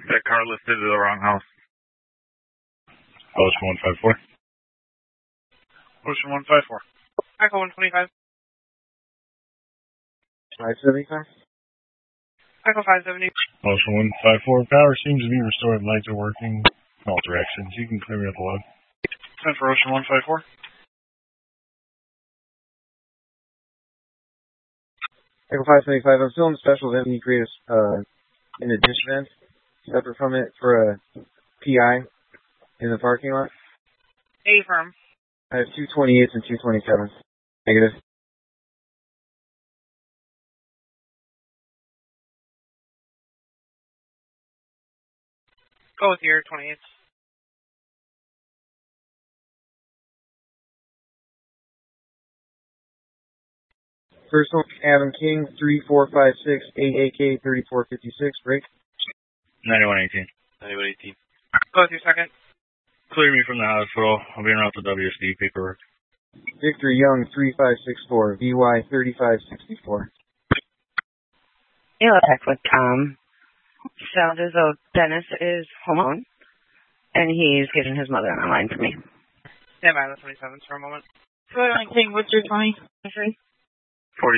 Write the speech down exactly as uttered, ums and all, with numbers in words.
That car listed to the wrong house. Ocean one five four. Ocean one five four. Echo one twenty-five. five seventy-five. Echo five seventy. Ocean one five four. Power seems to be restored. Lights are working in all directions. You can clear me up a load. Send for Ocean one five four. Echo five seventy-five. I'm still in the special event. Can you create a, uh, an addition event separate from it for a P I in the parking lot? Affirm. I have two twenty-eights and two twenty-sevens. Negative. Go with your twenty-eights. First one, Adam King, three four five six, eight A K, thirty-four fifty-six, break. ninety-one eighteen. ninety-one eighteen. Go with your second. Clear me from the hospital. I'll be en route to W S D paperwork. Victor Young, three five six four, V Y thirty-five sixty-four. Helotech with Tom. Sounds as though Dennis is home alone, and he's getting his mother on the line for me. Stand by the twenty-sevens for a moment. Go ahead, King. What's your twenty-three?